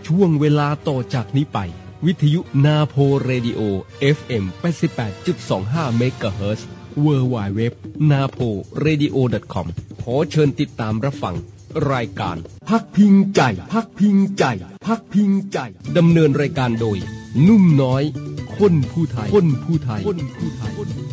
ช่วงเวลาต่อจากนี้ไปวิทยุนาโพเรดิโอ FM 88.25 เมกะเฮิรตซ์ www.naporadio.com ขอเชิญติดตามรับฟังรายการพักพิงใจพักพิงใจพักพิงใจดำเนินรายการโดยนุ่มน้อยคนผู้ไทย